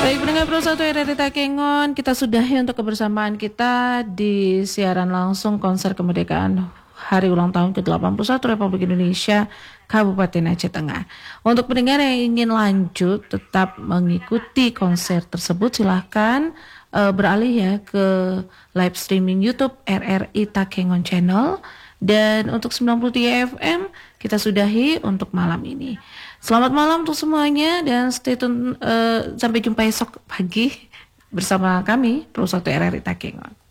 Baik, pendengar Pro 1 RRI Takengon, kita sudahi untuk kebersamaan kita di siaran langsung konser kemerdekaan hari ulang tahun ke-81 Republik Indonesia Kabupaten Aceh Tengah. Untuk pendengar yang ingin lanjut tetap mengikuti konser tersebut, silahkan beralih ya ke live streaming YouTube RRI Takengon Channel. Dan untuk 93 FM kita sudahi untuk malam ini. Selamat malam untuk semuanya dan stay tune, sampai jumpa esok pagi bersama kami Pro 1 RRI Takengon.